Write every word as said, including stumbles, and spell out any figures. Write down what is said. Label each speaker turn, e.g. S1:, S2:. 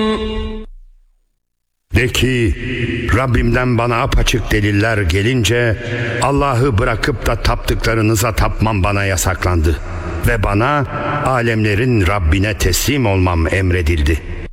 S1: De ki, Rabbimden bana apaçık deliller gelince Allah'ı bırakıp da taptıklarınıza tapmam bana yasaklandı ve bana alemlerin Rabbine teslim olmam emredildi.